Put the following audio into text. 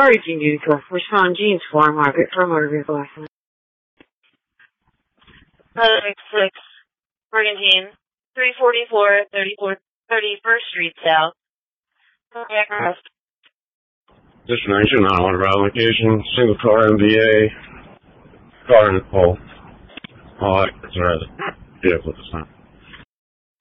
Sorry, Gene Unico. Respond Gene's Farm Market for a motor vehicle accident. 6, Brigantine, 344, 31st Street South. Cardiac arrest. Destination, non-order location, single car MVA, car in the pole. All right, it's a vehicle at this time.